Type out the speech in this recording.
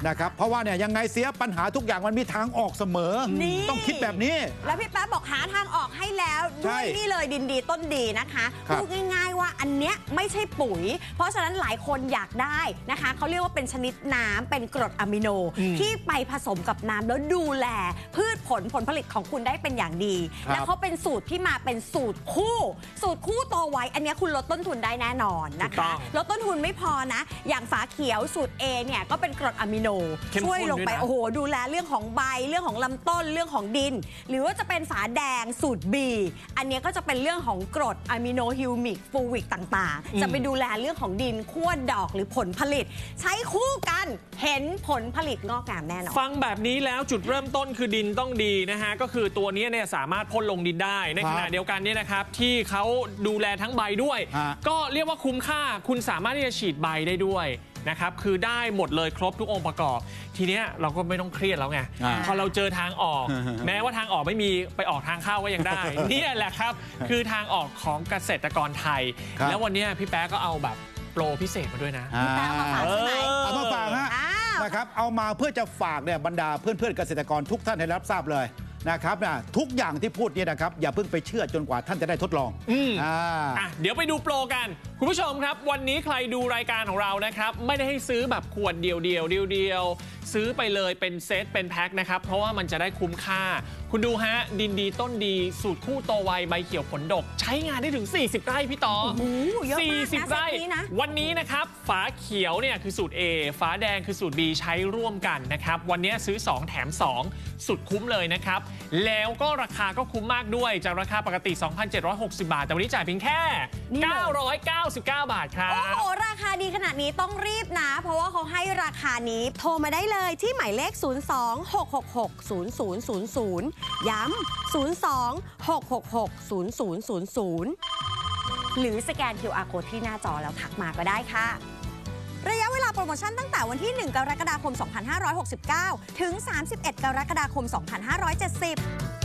นะครับเพราะว่าเนี่ยยังไงเสียปัญหาทุกอย่างมันมีทางออกเสมอต้องคิดแบบนี้แล้วพี่แป๊บบอกหาทางออกให้แล้วด้วยนี่เลยดินดีต้นดีนะคะพูดง่ายๆว่าอันเนี้ยไม่ใช่ปุ๋ยเพราะฉะนั้นหลายคนอยากได้นะคะเขาเรียกว่าเป็นชนิดน้ำเป็นกรดอะมิโนที่ไปผสมกับน้ำแล้วดูแลพืชผลผลิตของคุณได้เป็นอย่างดีแล้วเขาเป็นสูตรที่มาเป็นสูตรคู่โตไว้อันนี้คุณลดต้นทุนได้แน่นอนนะคะลดต้นทุนไม่พอนะอย่างฝาเขียวสูตร A เนี่ยก็เป็นกรดอะมิโนช่วยลงไปโอ้โหดูแลเรื่องของใบเรื่องของลำต้นเรื่องของดินหรือว่าจะเป็นฝาแดงสูตร B อันนี้ก็จะเป็นเรื่องของกรดอะมิโนฮิวมิกฟูวิกต่างๆจะไปดูแลเรื่องของดินขั้วดอกหรือผลผลิตใช้คู่กันเห็นผลผลิตงอกงามแน่นอนฟังแบบนี้แล้วจุดเริ่มต้นคือดินต้องดีนะฮะก็คือตัวนี้เนี่ยสามารถพ่นลงดินได้ในขณะเดียวกันเนี่ยนะครับที่เขาดูแลทั้งใบด้วยก็เรียกว่าคุ้มค่าคุณสามารถที่จะฉีดใบได้ด้วยนะครับคือได้หมดเลยครบทุกองค์ประกอบทีเนี้ยเราก็ไม่ต้องเครียดแล้วไงพอเราเจอทางออกแม้ว่าทางออกไม่มีไปออกทางเข้าก็ยังได้นี่แหละครับคือทางออกของเกษตรกรไทยแล้ววันนี้พี่แป๊ะก็เอาแบบโปรพิเศษมาด้วยนะพี่แป๊ะมาฝากใช่ไหมเอามาฝากฮะนะครับเอามาเพื่อจะฝากเนี่ยบรรดาเพื่อนๆเกษตรกรทุกท่านให้รับทราบเลยนะครับทุกอย่างที่พูดเนี่ยนะครับอย่าเพิ่งไปเชื่อจนกว่าท่านจะได้ทดลองเดี๋ยวไปดูโปรกันคุณผู้ชมครับวันนี้ใครดูรายการของเรานะครับไม่ได้ให้ซื้อแบบขวดเดียวซื้อไปเลยเป็นเซตเป็นแพ็คนะครับเพราะว่ามันจะได้คุ้มค่าคุณดูฮะดินดีต้นดีสูตรคู่โตไวใบเขียวผลดกใช้งานได้ถึง40ไร่พี่ต่อ40ไร่วันนี้นะครับฝาเขียวเนี่ยคือสูตร A ฝาแดงคือสูตร B ใช้ร่วมกันนะครับวันนี้ซื้อ2แถม2สุดคุ้มเลยนะครับแล้วก็ราคาก็คุ้มมากด้วยจากราคาปกติ 2,760 บาทแต่วันนี้จ่ายเพียงแค่999 บาทครับโอ้โหราคาดีขนาดนี้ต้องรีบนะเพราะว่าเขาให้ราคานี้โทรมาได้เลยที่หมายเลข02-666-0000ย้ำ02-666-0000หรือสแกน QR Code ที่หน้าจอแล้วทักมาก็ได้ค่ะระยะเวลาโปรโมชั่นตั้งแต่วันที่1 กรกฎาคม 2569 ถึง 31 กรกฎาคม 2570